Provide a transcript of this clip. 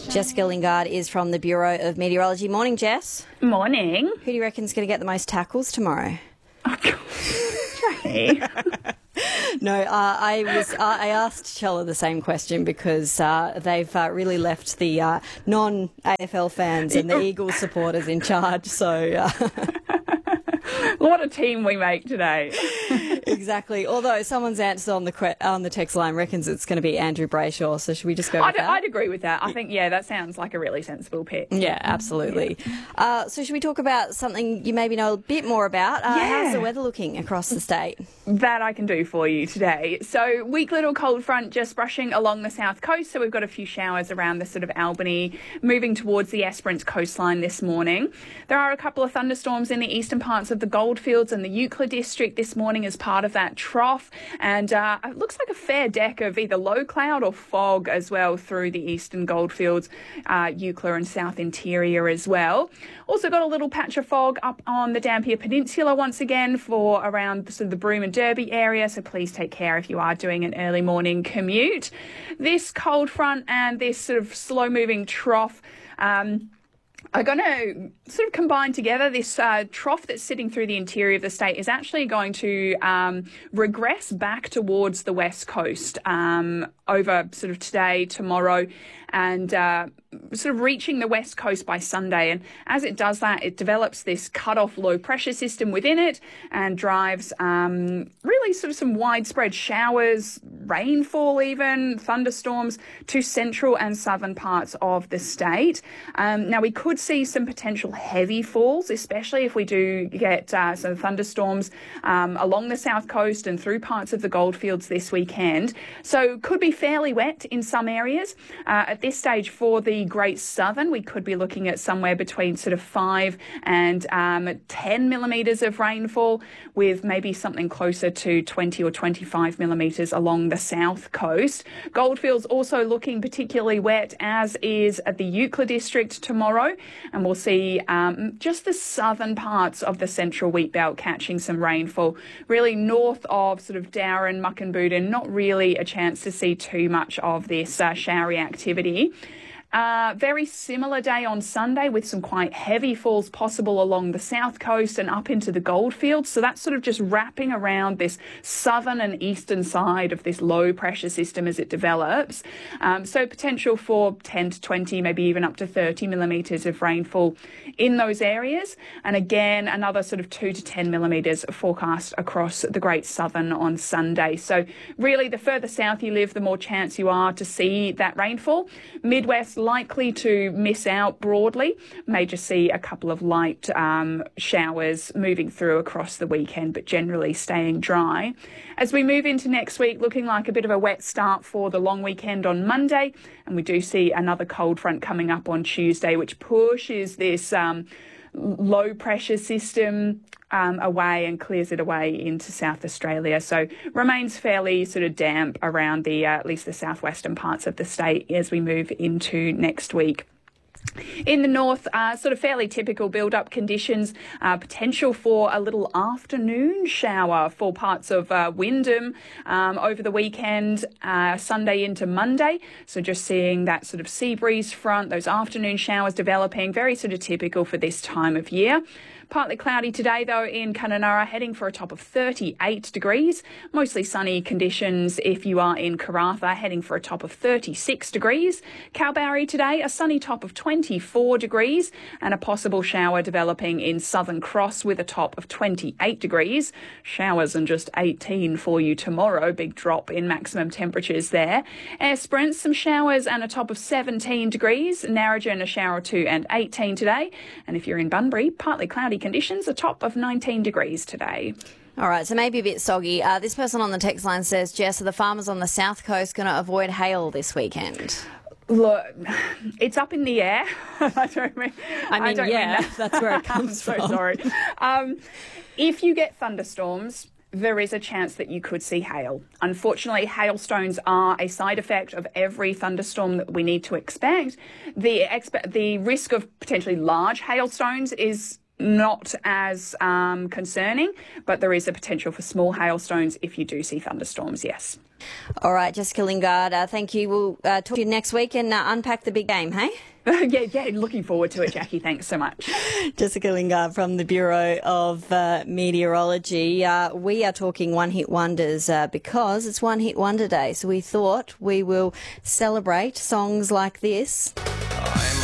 Jessica Lingard is from the Bureau of Meteorology. Morning, Jess. Morning. Who do you reckon's going to get the most tackles tomorrow? Oh, God. Jackie. No, I asked Chella the same question because they've really left the non-AFL fans and the Eagles supporters in charge. So, what a team we make today. Exactly. Although someone's answer on the text line reckons it's going to be Andrew Brayshaw. So should we just go with that? I'd agree with that. I think, that sounds like a really sensible pick. Yeah, absolutely. Yeah. So should we talk about something you maybe know a bit more about? How's the weather looking across the state? That I can do for you today. So weak little cold front just brushing along the south coast. So we've got a few showers around the sort of Albany, moving towards the Esperance coastline this morning. There are a couple of thunderstorms in the eastern parts of the Goldfields and the Euclid district this morning as part of that trough. And it looks like a fair deck of either low cloud or fog as well through the eastern Goldfields, Euclid and south interior as well. Also got a little patch of fog up on the Dampier Peninsula once again for around sort of the Broome and Derby area. So please take care if you are doing an early morning commute. This cold front and this sort of slow moving trough are going to sort of combine together. This trough that's sitting through the interior of the state is actually going to regress back towards the west coast over sort of today, tomorrow, and sort of reaching the west coast by Sunday. And as it does that, it develops this cut-off low pressure system within it and drives really sort of some widespread showers, rainfall even, thunderstorms to central and southern parts of the state. Now, we could see some potential heavy falls, especially if we do get some thunderstorms along the south coast and through parts of the Goldfields this weekend. So could be fairly wet in some areas. At this stage for the Great Southern, we could be looking at somewhere between sort of 5 and 10 millimetres of rainfall, with maybe something closer to 20 or 25 millimetres along the south coast. Goldfields also looking particularly wet, as is at the Euclid district tomorrow, and we'll see just the southern parts of the central wheat belt catching some rainfall. Really north of sort of Darren, Muckenbudin, not really a chance to see too much of this showery activity. Very similar day on Sunday with some quite heavy falls possible along the south coast and up into the Goldfields. So that's sort of just wrapping around this southern and eastern side of this low pressure system as it develops. So potential for 10 to 20, maybe even up to 30 millimetres of rainfall in those areas. And again, another sort of 2 to 10 millimetres forecast across the Great Southern on Sunday. So really, the further south you live, the more chance you are to see that rainfall. Midwest likely to miss out broadly. May just see a couple of light showers moving through across the weekend, but generally staying dry. As we move into next week, looking like a bit of a wet start for the long weekend on Monday, and we do see another cold front coming up on Tuesday, which pushes this low pressure system away and clears it away into South Australia. So remains fairly sort of damp around the at least the southwestern parts of the state as we move into next week. In the north, sort of fairly typical build-up conditions, potential for a little afternoon shower for parts of Wyndham over the weekend, Sunday into Monday. So just seeing that sort of sea breeze front, those afternoon showers developing, very sort of typical for this time of year. Partly cloudy today, though, in Kununurra, heading for a top of 38 degrees. Mostly sunny conditions if you are in Karratha, heading for a top of 36 degrees. Kalbarri today, a sunny top of 24 degrees and a possible shower developing in Southern Cross with a top of 28 degrees. Showers and just 18 for you tomorrow. Big drop in maximum temperatures there. Esperance, some showers and a top of 17 degrees. Narrogin, a shower or two and 18 today. And if you're in Bunbury, partly cloudy conditions, a top of 19 degrees today. All right, so maybe a bit soggy. This person on the text line says, Jess, are the farmers on the south coast going to avoid hail this weekend? Look, it's up in the air. I don't mean that's where it comes from. I'm so sorry. If you get thunderstorms, there is a chance that you could see hail. Unfortunately, hailstones are a side effect of every thunderstorm that we need to expect. The risk of potentially large hailstones is not as concerning, but there is a potential for small hailstones if you do see thunderstorms, yes. All right, Jessica Lingard, thank you. We'll talk to you next week and unpack the big game, hey? Yeah, looking forward to it, Jackie. Thanks so much. Jessica Lingard from the Bureau of Meteorology. We are talking one-hit wonders because it's One Hit Wonder Day, so we thought we will celebrate songs like this.